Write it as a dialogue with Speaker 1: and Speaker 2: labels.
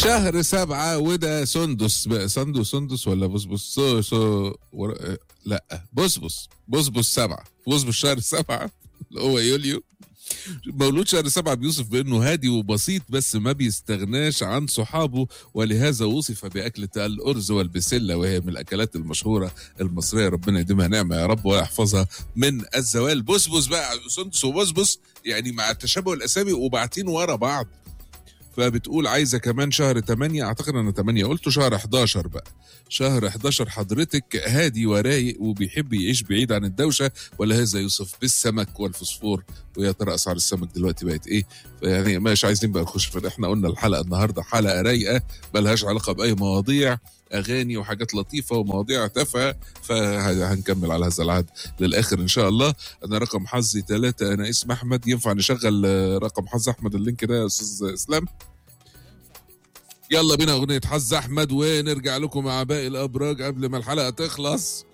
Speaker 1: شهر 7 وده سندس بقى، سندس ولا بصبص لا بصبص 7 بصبص شهر 7 اللي هو يوليو. مولود شهر 7 بيوصف بأنه هادي وبسيط بس ما بيستغناش عن صحابه، ولهذا وصف بأكلة الأرز والبسلة وهي من الأكلات المشهورة المصرية، ربنا يديمها نعمة يا رب ويحفظها من الزوال. بصبص بقى، سندس وبصبص يعني مع تشابه الأسامي وبعتين ورا بعض. فبتقول عايزة كمان شهر 8، اعتقد انا 8 قلته، شهر 11 بقى. شهر 11 حضرتك هادي ورايق وبيحب يعيش بعيد عن الدوشة، ولهذا يوصف بالسمك والفوسفور. ويا ترى اسعار السمك دلوقتي بقت ايه؟ يعني مش عايزين بقى نخش في، احنا قلنا الحلقة النهاردة حلقة رايقة ملهاش علاقة بأي مواضيع، اغاني وحاجات لطيفة ومواضيع تافهة، فهنكمل على هذا العهد للاخر ان شاء الله. انا رقم حظي 3، انا اسم احمد. ينفع نشغل رقم حظ احمد اللينك ده يا استاذ اسلام؟ يلا بينا اغنية حظ احمد ونرجع لكم مع باقي الابراج قبل ما الحلقة تخلص.